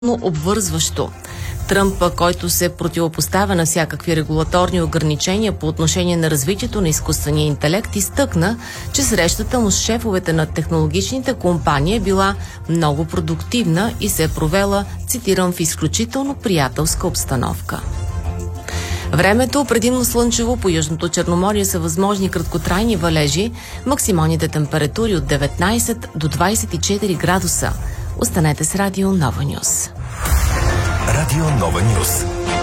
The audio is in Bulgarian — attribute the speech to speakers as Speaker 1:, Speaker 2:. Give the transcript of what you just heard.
Speaker 1: обвързващо. Тръмп, който се противопоставя на всякакви регулаторни ограничения по отношение на развитието на изкуствения интелект, изтъкна, че срещата му с шефовете на технологичните компании е била много продуктивна и се е провела, цитирам, в изключително приятелска обстановка. Времето предимно слънчево, по Южното Черноморие са възможни краткотрайни валежи, максималните температури от 19 до 24 градуса. Останете с Радио Нова Нюс.
Speaker 2: Радио Нова Нюс.